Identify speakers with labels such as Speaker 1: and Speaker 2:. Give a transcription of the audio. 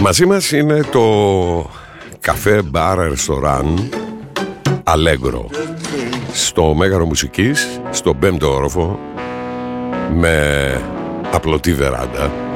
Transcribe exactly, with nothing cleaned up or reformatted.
Speaker 1: Μαζί μας είναι το καφέ μπαρ ρεστοράν Allegro στο Μέγαρο Μουσικής, στο πέμπτο όροφο, με απλωτή βεράντα,